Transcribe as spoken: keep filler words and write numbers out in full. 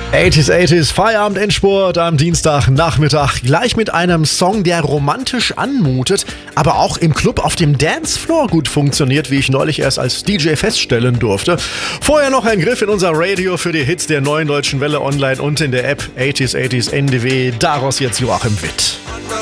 achtziger, achtziger, Feierabend, Endspurt am Dienstagnachmittag. Gleich mit einem Song, der romantisch anmutet, aber auch im Club auf dem Dancefloor gut funktioniert, wie ich neulich erst als D J feststellen durfte. Vorher noch ein Griff in unser Radio für die Hits der Neuen Deutschen Welle online und in der App achtziger, achtziger, N D W. Daraus jetzt Joachim Witt.